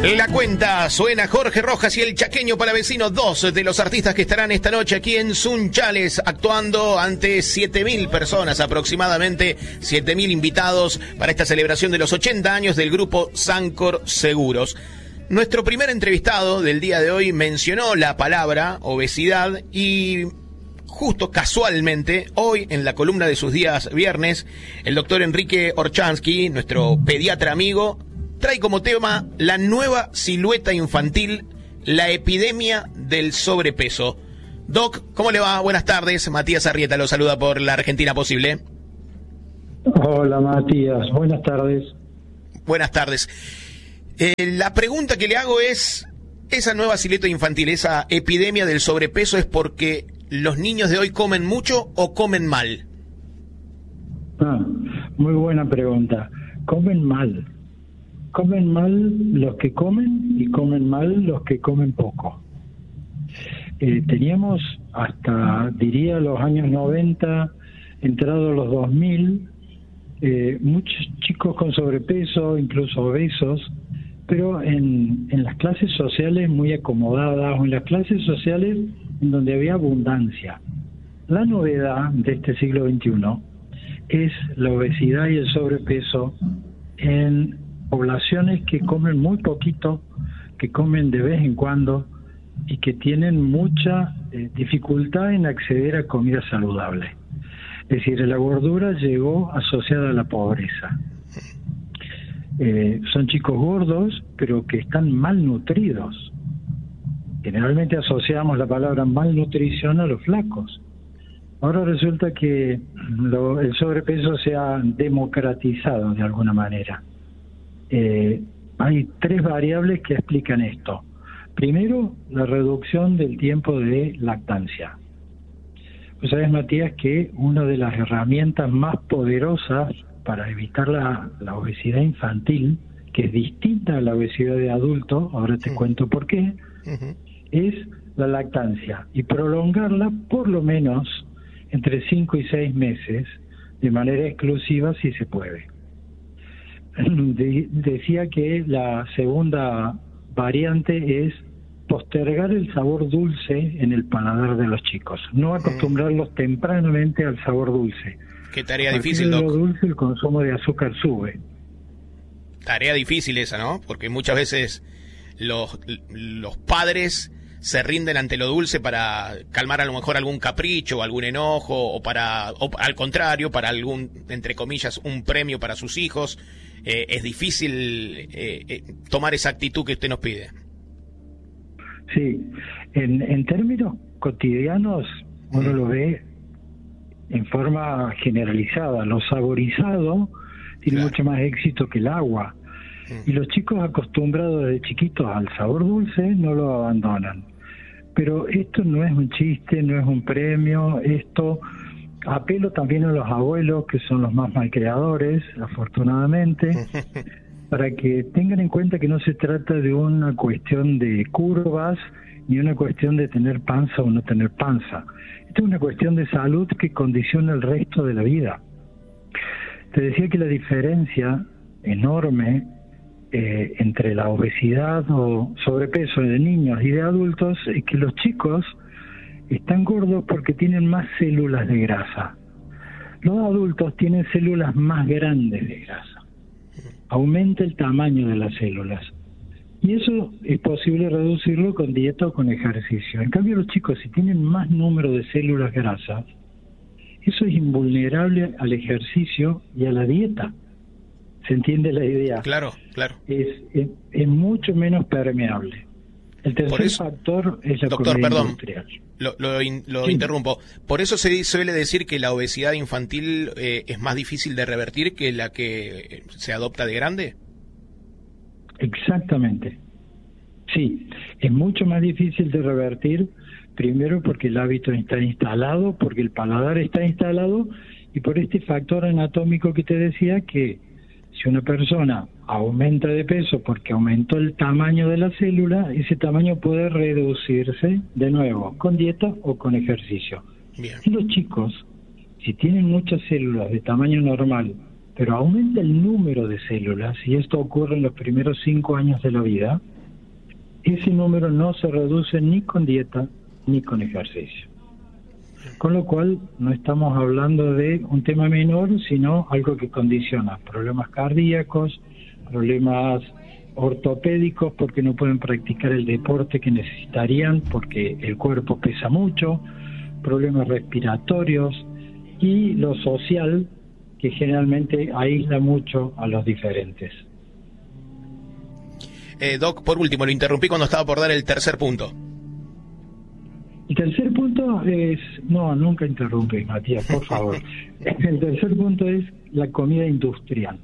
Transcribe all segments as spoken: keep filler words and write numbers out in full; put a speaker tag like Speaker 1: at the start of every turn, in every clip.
Speaker 1: La cuenta suena Jorge Rojas y el Chaqueño Palavecino, dos de los artistas que estarán esta noche aquí en Sunchales actuando ante siete mil personas aproximadamente, siete mil invitados para esta celebración de los ochenta años del grupo Sancor Seguros. Nuestro primer entrevistado del día de hoy mencionó la palabra obesidad y justo casualmente hoy en la columna de sus días viernes el doctor Enrique Orchansky, nuestro pediatra amigo, trae como tema la nueva silueta infantil, la epidemia del sobrepeso. Doc, ¿cómo le va? Buenas tardes. Matías Arrieta lo saluda por La Argentina Posible.
Speaker 2: Hola Matías, buenas tardes.
Speaker 1: Buenas tardes. Eh, la pregunta que le hago es, esa nueva silueta infantil, esa epidemia del sobrepeso, ¿es porque los niños de hoy comen mucho o comen mal?
Speaker 2: Ah, muy buena pregunta. Comen mal. Comen mal los que comen y comen mal los que comen poco. Eh, teníamos hasta, diría, los años noventa, entrados los dos mil, eh, muchos chicos con sobrepeso, incluso obesos, pero en, en las clases sociales muy acomodadas o en las clases sociales en donde había abundancia. La novedad de este siglo veintiuno es la obesidad y el sobrepeso en poblaciones que comen muy poquito, que comen de vez en cuando y que tienen mucha eh, dificultad en acceder a comida saludable. Es decir, la gordura llegó asociada a la pobreza. Eh, son chicos gordos, pero que están malnutridos. Generalmente asociamos la palabra malnutrición a los flacos. Ahora resulta que lo, el sobrepeso se ha democratizado de alguna manera. Eh, hay tres variables que explican esto. Primero, la reducción del tiempo de lactancia. Pues sabes, Matías, que una de las herramientas más poderosas para evitar la, la obesidad infantil, que es distinta a la obesidad de adulto, ahora te uh-huh. cuento por qué, uh-huh. es la lactancia y prolongarla por lo menos entre cinco y seis meses de manera exclusiva si se puede. De, decía que la segunda variante es postergar el sabor dulce en el paladar de los chicos, no acostumbrarlos tempranamente al sabor dulce.
Speaker 1: Qué tarea difícil, Doc.
Speaker 2: Lo dulce, el consumo de azúcar sube.
Speaker 1: Tarea difícil esa, ¿no? Porque muchas veces los, los padres se rinden ante lo dulce para calmar a lo mejor algún capricho o algún enojo, o para, o al contrario, para algún, entre comillas, un premio para sus hijos. Eh, es difícil eh, eh, tomar esa actitud que usted nos pide.
Speaker 2: Sí, en, en términos cotidianos uno mm. lo ve en forma generalizada. Lo saborizado tiene claro. mucho más éxito que el agua. Mm. Y los chicos acostumbrados desde chiquitos al sabor dulce no lo abandonan. Pero esto no es un chiste, no es un premio, esto... Apelo también a los abuelos, que son los más malcriadores, afortunadamente, para que tengan en cuenta que no se trata de una cuestión de curvas, ni una cuestión de tener panza o no tener panza. Esto es una cuestión de salud que condiciona el resto de la vida. Te decía que la diferencia enorme eh, entre la obesidad o sobrepeso de niños y de adultos es que los chicos están gordos porque tienen más células de grasa. Los adultos tienen células más grandes de grasa. Aumenta el tamaño de las células. Y eso es posible reducirlo con dieta o con ejercicio. En cambio, los chicos, si tienen más número de células grasas, eso es invulnerable al ejercicio y a la dieta. ¿Se entiende la idea?
Speaker 1: Claro, claro.
Speaker 2: Es, es, es mucho menos permeable. El tercer
Speaker 1: eso,
Speaker 2: factor es la
Speaker 1: doctor,
Speaker 2: comida
Speaker 1: perdón,
Speaker 2: industrial.
Speaker 1: Lo, lo, in, lo
Speaker 2: sí.
Speaker 1: interrumpo. Por eso se suele decir que la obesidad infantil eh, es más difícil de revertir que la que se adopta de grande.
Speaker 2: Exactamente. Sí, es mucho más difícil de revertir, primero porque el hábito está instalado, porque el paladar está instalado, y por este factor anatómico que te decía, que si una persona aumenta de peso porque aumentó el tamaño de la célula, ese tamaño puede reducirse de nuevo, con dieta o con ejercicio.
Speaker 1: Bien.
Speaker 2: Y los chicos, si tienen muchas células de tamaño normal pero aumenta el número de células, y esto ocurre en los primeros cinco años de la vida. Ese número no se reduce ni con dieta ni con ejercicio. Con lo cual, no estamos hablando de un tema menor, sino algo que condiciona problemas cardíacos, problemas ortopédicos porque no pueden practicar el deporte que necesitarían porque el cuerpo pesa mucho, problemas respiratorios y lo social, que generalmente aísla mucho a los diferentes.
Speaker 1: Eh, Doc, por último, lo interrumpí cuando estaba por dar el tercer punto.
Speaker 2: El tercer punto es... No, nunca interrumpí, Matías, por favor. El tercer punto es la comida industrial.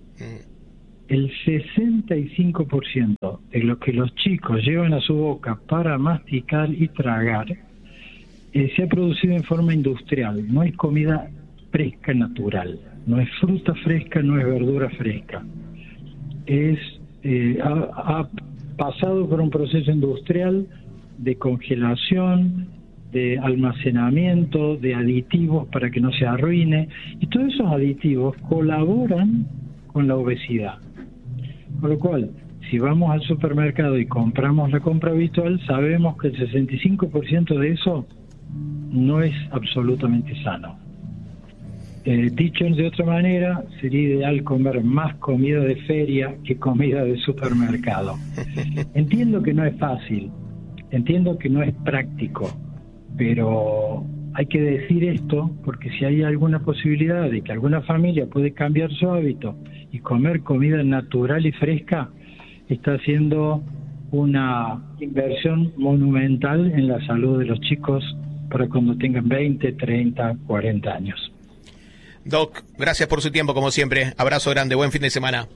Speaker 2: El sesenta y cinco por ciento de lo que los chicos llevan a su boca para masticar y tragar eh, se ha producido en forma industrial. No es comida fresca natural, no es fruta fresca, no es verdura fresca. Es eh, ha, ha pasado por un proceso industrial de congelación, de almacenamiento, de aditivos para que no se arruine, y todos esos aditivos colaboran con la obesidad. Con lo cual, si vamos al supermercado y compramos la compra habitual, sabemos que el sesenta y cinco por ciento de eso no es absolutamente sano. Eh, dicho de otra manera, sería ideal comer más comida de feria que comida de supermercado. Entiendo que no es fácil, entiendo que no es práctico, pero hay que decir esto porque si hay alguna posibilidad de que alguna familia puede cambiar su hábito y comer comida natural y fresca, está haciendo una inversión monumental en la salud de los chicos para cuando tengan veinte, treinta, cuarenta años.
Speaker 1: Doc, gracias por su tiempo como siempre. Abrazo grande, buen fin de semana.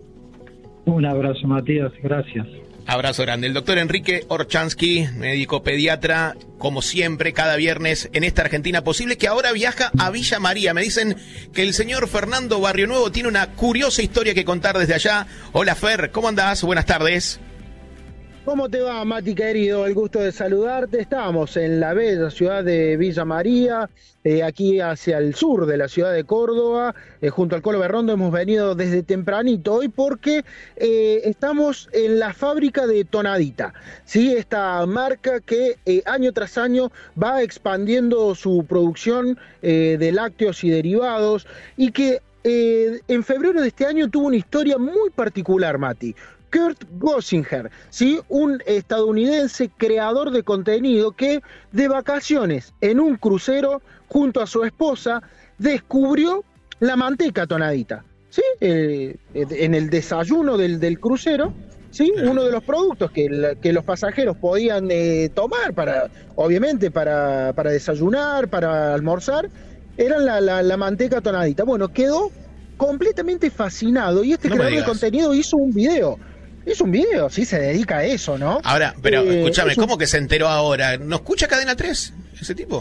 Speaker 2: Un abrazo, Matías, gracias.
Speaker 1: Abrazo grande. El doctor Enrique Orchansky, médico pediatra, como siempre, cada viernes en esta Argentina posible, que ahora viaja a Villa María. Me dicen que el señor Fernando Barrio Nuevo tiene una curiosa historia que contar desde allá. Hola, Fer, ¿cómo andás? Buenas tardes.
Speaker 3: ¿Cómo te va, Mati, querido? El gusto de saludarte. Estamos en la bella ciudad de Villa María, eh, aquí hacia el sur de la ciudad de Córdoba, eh, junto al Colo Berrondo. Hemos venido desde tempranito hoy porque eh, estamos en la fábrica de Tonadita, ¿sí? Esta marca que eh, año tras año va expandiendo su producción eh, de lácteos y derivados y que eh, en febrero de este año tuvo una historia muy particular, Mati. Kurt Gossinger, ¿sí? Un estadounidense creador de contenido que de vacaciones en un crucero junto a su esposa descubrió la manteca Tonadita, ¿sí? Eh, en el desayuno del, del crucero, ¿sí? Uno de los productos que, la, que los pasajeros podían eh, tomar para, obviamente, para, para desayunar, para almorzar, era la, la, la manteca Tonadita. Bueno, quedó completamente fascinado y este no creador de contenido hizo un video. Es un video, sí, se dedica a eso, ¿no?
Speaker 1: Ahora, pero
Speaker 3: eh,
Speaker 1: escúchame,
Speaker 3: un...
Speaker 1: ¿cómo que se enteró ahora? ¿No escucha Cadena tres ese tipo?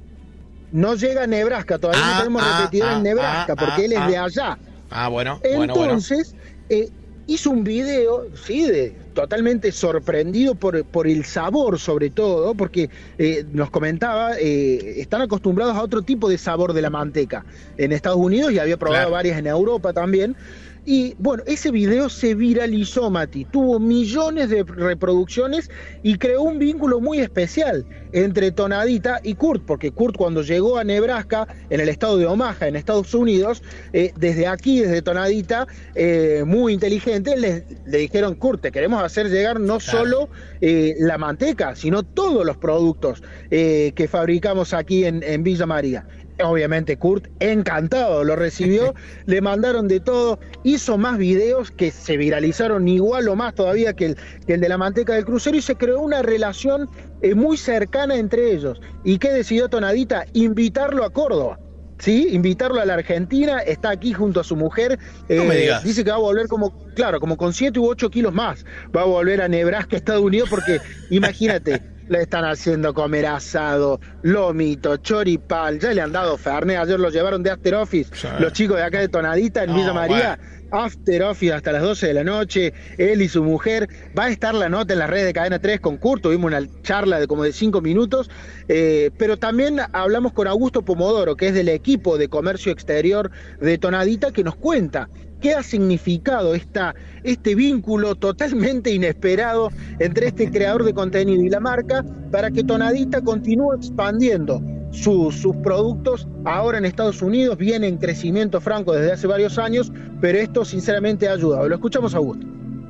Speaker 3: No llega a Nebraska, todavía
Speaker 1: ah,
Speaker 3: no tenemos
Speaker 1: ah,
Speaker 3: repetidor
Speaker 1: ah,
Speaker 3: en Nebraska,
Speaker 1: ah,
Speaker 3: porque
Speaker 1: ah,
Speaker 3: él es
Speaker 1: ah.
Speaker 3: de allá.
Speaker 1: Ah, bueno,
Speaker 3: Entonces,
Speaker 1: bueno, bueno.
Speaker 3: Eh, hizo un video, sí, de, totalmente sorprendido por, por el sabor, sobre todo, porque eh, nos comentaba, eh, están acostumbrados a otro tipo de sabor de la manteca en Estados Unidos y había probado
Speaker 1: claro.
Speaker 3: varias en Europa también. Y bueno, ese video se viralizó, Mati, tuvo millones de reproducciones y creó un vínculo muy especial entre Tonadita y Kurt, porque Kurt cuando llegó a Nebraska, en el estado de Omaha, en Estados Unidos, eh, desde aquí, desde Tonadita, eh, muy inteligente, le, le dijeron, Kurt, te queremos hacer llegar no claro. solo eh, la manteca, sino todos los productos eh, que fabricamos aquí en, en Villa María. Obviamente Kurt, encantado, lo recibió, le mandaron de todo, hizo más videos que se viralizaron igual o más todavía que el, que el de la manteca del crucero y se creó una relación eh, muy cercana entre ellos. ¿Y qué decidió Tonadita? Invitarlo a Córdoba, ¿sí? Invitarlo a la Argentina, está aquí junto a su mujer, eh, no me digas. Dice que va a volver como, claro, como con siete u ocho kilos más, va a volver a Nebraska, Estados Unidos, porque imagínate, le están haciendo comer asado, lomito, choripán, ya le han dado fernet, ayer lo llevaron de After Office, sí. Los chicos de acá de Tonadita, en no, Villa María, bueno. After Office hasta las doce de la noche, él y su mujer, va a estar la nota en las redes de Cadena tres con Kurt, tuvimos una charla de como de cinco minutos, eh, pero también hablamos con Augusto Pomodoro, que es del equipo de comercio exterior de Tonadita, que nos cuenta qué ha significado esta, este vínculo totalmente inesperado entre este creador de contenido y la marca para que Tonadita continúe expandiendo sus, sus productos ahora en Estados Unidos. Viene en crecimiento franco desde hace varios años, pero esto sinceramente ha ayudado. Lo escuchamos a Augusto.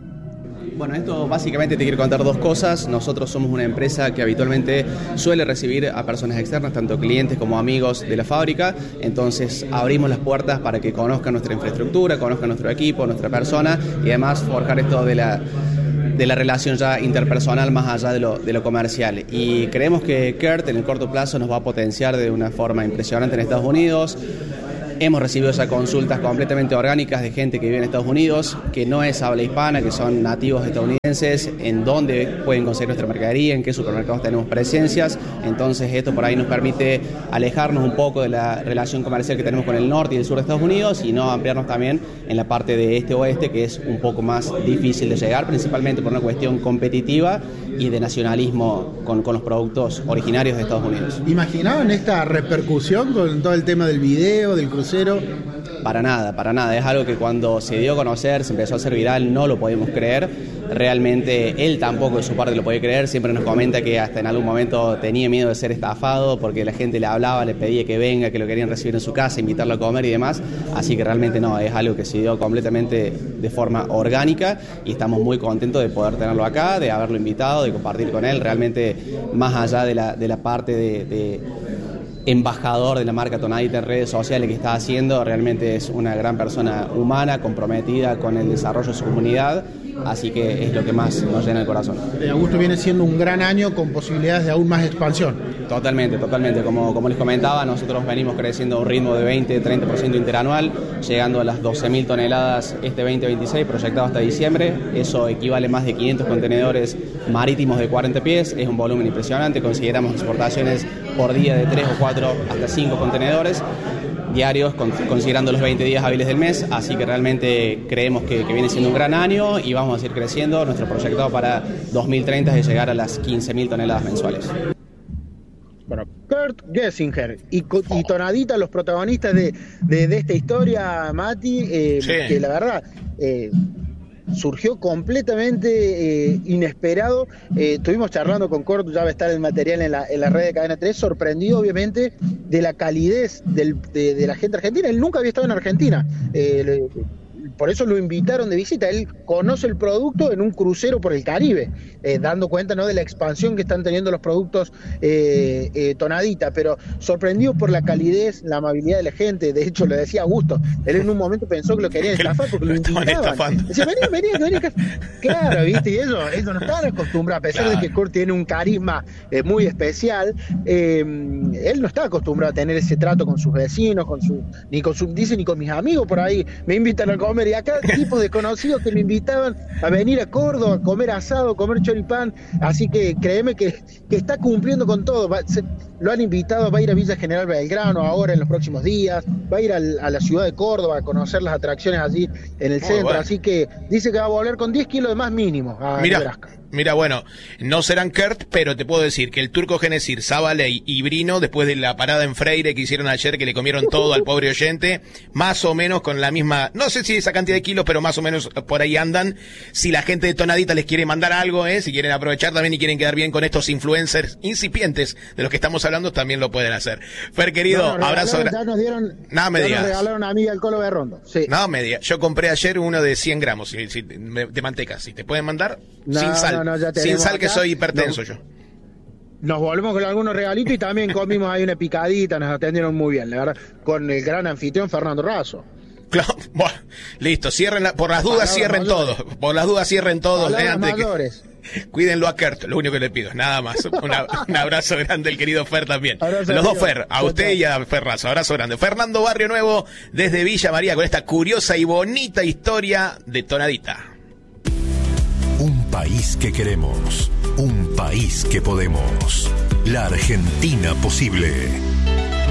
Speaker 4: Bueno, esto básicamente te quiero contar dos cosas. Nosotros somos una empresa que habitualmente suele recibir a personas externas, tanto clientes como amigos de la fábrica. Entonces abrimos las puertas para que conozcan nuestra infraestructura, conozcan nuestro equipo, nuestra persona y además forjar esto de la, de la relación ya interpersonal más allá de lo, de lo comercial. Y creemos que Kurt en el corto plazo nos va a potenciar de una forma impresionante en Estados Unidos. Hemos recibido ya consultas completamente orgánicas de gente que vive en Estados Unidos, que no es habla hispana, que son nativos estadounidenses, en dónde pueden conseguir nuestra mercadería, en qué supermercados tenemos presencias. Entonces esto por ahí nos permite alejarnos un poco de la relación comercial que tenemos con el norte y el sur de Estados Unidos y no ampliarnos también en la parte de este-oeste, que es un poco más difícil de llegar, principalmente por una cuestión competitiva y de nacionalismo con, con los productos originarios de Estados Unidos.
Speaker 5: ¿Imaginaban esta repercusión con todo el tema del video, del crucero?
Speaker 4: Para nada, para nada. Es algo que cuando se dio a conocer, se empezó a hacer viral, no lo podíamos creer. Realmente él tampoco de su parte lo podía creer. Siempre nos comenta que hasta en algún momento tenía miedo de ser estafado porque la gente le hablaba, le pedía que venga, que lo querían recibir en su casa, invitarlo a comer y demás. Así que realmente no, es algo que se dio completamente de forma orgánica y estamos muy contentos de poder tenerlo acá, de haberlo invitado, de compartir con él. Realmente más allá de la, de la parte de... de embajador de la marca Tonadita en redes sociales que está haciendo, realmente es una gran persona humana, comprometida con el desarrollo de su comunidad, así que es lo que más nos llena el corazón.
Speaker 5: Augusto viene siendo un gran año con posibilidades de aún más expansión.
Speaker 4: Totalmente, totalmente. Como, como les comentaba, nosotros venimos creciendo a un ritmo de veinte a treinta por ciento interanual, llegando a las doce mil toneladas este veinte veintiséis, proyectado hasta diciembre. Eso equivale a más de quinientos contenedores marítimos de cuarenta pies, es un volumen impresionante. Consideramos exportaciones por día de tres o cuatro hasta cinco contenedores diarios, con, considerando los veinte días hábiles del mes, así que realmente creemos que, que viene siendo un gran año y vamos a seguir creciendo. Nuestro proyecto para dos mil treinta es de llegar a las quince mil toneladas mensuales.
Speaker 3: Bueno, Kurt Gessinger y, y Tonadita, los protagonistas de, de, de esta historia, Mati, eh, sí. que la verdad... Eh, surgió completamente eh, inesperado. Eh, estuvimos charlando con Kurt, ya va a estar el material en la, en la red de Cadena tres, sorprendido obviamente de la calidez del, de, de la gente argentina. Él nunca había estado en Argentina, eh, le, por eso lo invitaron de visita. Él conoce el producto en un crucero por el Caribe, eh, dando cuenta, ¿no?, de la expansión que están teniendo los productos eh, eh, Tonadita, pero sorprendido por la calidez, la amabilidad de la gente. De hecho, le decía Augusto, él en un momento pensó que lo querían estafar porque lo invitaban. Decía, vení, vení, vení. Claro, ¿viste? Y ellos, ellos no estaban acostumbrados, a pesar claro. de que Kurt tiene un carisma eh, muy especial, eh, él no está acostumbrado a tener ese trato con sus vecinos, con su, ni con su, dice, ni con mis amigos por ahí, me invitan a comer. Y acá tipos desconocidos que me invitaban a venir a Córdoba, a comer asado, a comer choripán. Así que créeme que, que está cumpliendo con todo. Va, se, lo han invitado, va a ir a Villa General Belgrano ahora en los próximos días, va a ir al, a la ciudad de Córdoba a conocer las atracciones allí en el Muy centro. Bueno. Así que dice que va a volver con diez kilos de más mínimo a
Speaker 1: Mira.
Speaker 3: Nebraska.
Speaker 1: Mira, bueno, no serán Kurt, pero te puedo decir que el Turco Genesir, Zabaley y Brino, después de la parada en Freire que hicieron ayer, que le comieron todo al pobre oyente, más o menos con la misma, no sé si esa cantidad de kilos, pero más o menos por ahí andan. Si la gente de Tonadita les quiere mandar algo, eh, si quieren aprovechar también y quieren quedar bien con estos influencers incipientes de los que estamos hablando, también lo pueden hacer. Fer, querido, no, abrazo.
Speaker 3: Ya nos dieron,
Speaker 1: nada me
Speaker 3: ya
Speaker 1: digas.
Speaker 3: Nos regalaron a mí el Colo Berrondo. Sí.
Speaker 1: Nada me digas. Yo compré ayer uno de cien gramos si, si, de manteca. Si te pueden mandar,
Speaker 3: no,
Speaker 1: sin sal.
Speaker 3: No, no, ya
Speaker 1: sin sal, acá, que soy hipertenso
Speaker 3: no,
Speaker 1: yo.
Speaker 3: Nos volvemos con algunos regalitos y también comimos ahí una picadita, nos atendieron muy bien, la verdad, con el gran anfitrión Fernando Razo.
Speaker 1: Claro, bueno, listo, cierren la, por las dudas cierren todo, por las dudas cierren todo, eh, antes que, cuídenlo a Kurt, lo único que le pido, nada más. Una, un abrazo grande, el querido Fer también. Abrazo, los dos Fer, a usted y a Fer Razo, abrazo grande. Fernando Barrio Nuevo desde Villa María con esta curiosa y bonita historia de Tonadita.
Speaker 6: Un país que queremos, un país que podemos. La Argentina posible.